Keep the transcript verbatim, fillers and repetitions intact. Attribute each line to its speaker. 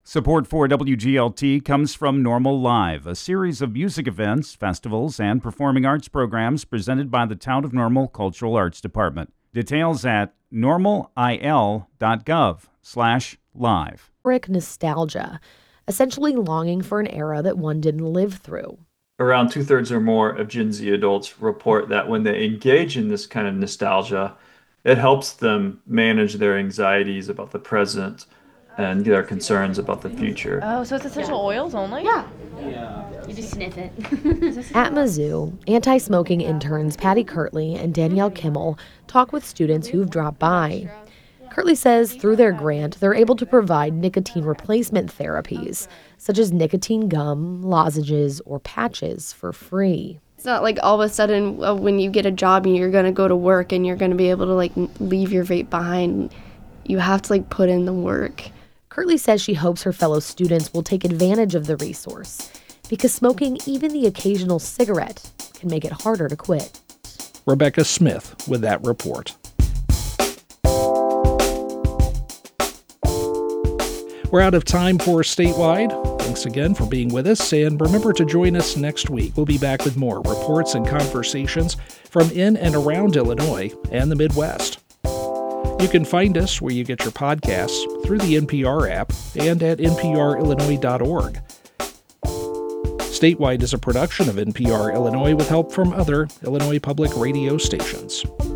Speaker 1: Support for W G L T comes from Normal Live, a series of music events, festivals, and performing arts programs presented by the Town of Normal Cultural Arts Department. Details at normalil.gov slash live.
Speaker 2: Nostalgia, essentially longing for an era that one didn't live through.
Speaker 3: Around two-thirds or more of Gen Z adults report that when they engage in this kind of nostalgia, it helps them manage their anxieties about the present and their concerns about the future.
Speaker 4: Oh, so it's essential yeah. oils only?
Speaker 5: Yeah. Yeah. You just sniff it.
Speaker 2: At Mizzou, anti-smoking interns Patty Kirtley and Danielle Kimmel talk with students who've dropped by. Kirtley says through their grant, they're able to provide nicotine replacement therapies, such as nicotine gum, lozenges, or patches for free.
Speaker 6: It's not like all of a sudden uh, when you get a job and you're going to go to work and you're going to be able to like leave your vape behind. You have to like put in the work.
Speaker 2: Kirtley says she hopes her fellow students will take advantage of the resource because smoking even the occasional cigarette can make it harder to quit.
Speaker 7: Rebecca Smith with that report. We're out of time for Statewide. Thanks again for being with us, and remember to join us next week. We'll be back with more reports and conversations from in and around Illinois and the Midwest. You can find us where you get your podcasts through the N P R app and at n p r illinois dot org. Statewide is a production of N P R Illinois with help from other Illinois public radio stations.